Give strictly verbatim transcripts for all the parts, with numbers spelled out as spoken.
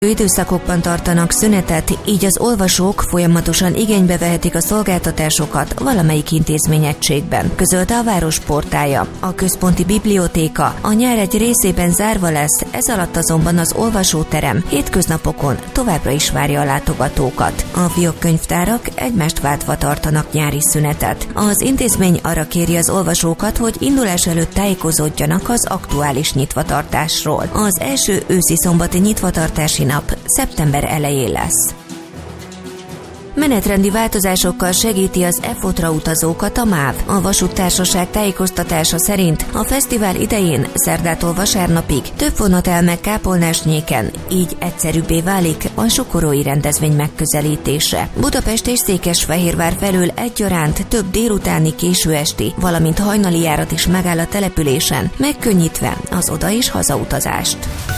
Időszakokban tartanak szünetet, így az olvasók folyamatosan igénybe vehetik a szolgáltatásokat valamelyik intézményegységben, közölte a város portálja. A központi bibliótéka a nyár egy részében zárva lesz, ez alatt azonban az olvasóterem hétköznapokon továbbra is várja a látogatókat. A fiókkönyvtárak egymást váltva tartanak nyári szünetet. Az intézmény arra kéri az olvasókat, hogy indulás előtt tájékozódjanak az aktuális nyitvatartásról. Az első őszi szombati nyitvatartási nap szeptember elején lesz. Menetrendi változásokkal segíti az e fotra utazókat a MÁV. A vasúttársaság tájékoztatása szerint a fesztivál idején szerdától vasárnapig több vonat áll meg Kápolnásnyéken, így egyszerűbbé válik a sokorói rendezvény megközelítése. Budapest és Székesfehérvár felől egyaránt több délutáni, késő esti, valamint hajnali járat is megáll a településen, megkönnyítve az oda- és hazautazást.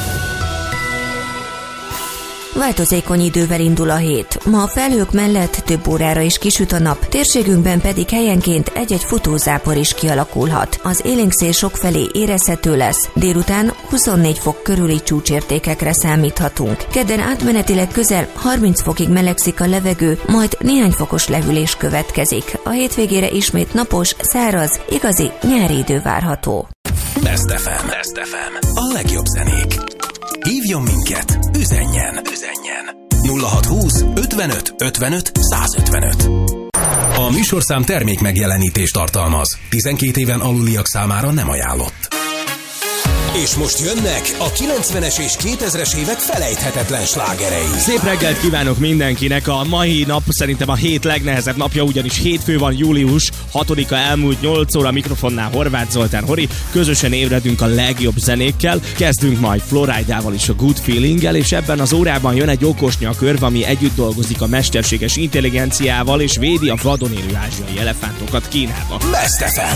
Változékony idővel indul a hét. Ma a felhők mellett több órára is kisüt a nap, térségünkben pedig helyenként egy-egy futózápor is kialakulhat. Az élénkszél sokfelé érezhető lesz, délután huszonnégy fok körüli csúcsértékekre számíthatunk. Kedden átmenetileg közel harminc fokig melegszik a levegő, majd néhány fokos lehűlés következik. A hétvégére ismét napos, száraz, igazi nyári idő várható. Best ef em. Best ef em. A legjobb zenék. Hívjon minket, üzenjen, üzenjen. nulla hat húsz ötvenöt ötvenöt százötvenöt. A műsorszám termék megjelenítést tartalmaz. tizenkét éven aluliak számára nem ajánlott. És most jönnek a kilencvenes és kétezres évek felejthetetlen slágerei. Szép reggelt kívánok mindenkinek! A mai nap szerintem a hét legnehezebb napja, ugyanis hétfő van, július hatodika, elmúlt nyolc óra, mikrofonnál Horváth Zoltán Hori. Közösen ébredünk a legjobb zenékkel. Kezdünk majd Florida-val és a Good Feeling-el, és ebben az órában jön egy okos nyakörv, ami együtt dolgozik a mesterséges intelligenciával, és védi a vadon élő ázsiai elefántokat Kínában. Best ef em.